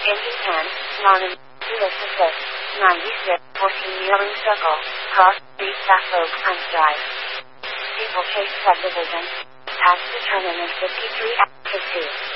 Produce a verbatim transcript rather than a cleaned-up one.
In Japan, Nanan, ninety-six, ninety-six, fourteen Yelling Circle, Cross, Street Suffolk, and Drive. People Chase Subdivision. Tax Determinant fifty-three, Active two.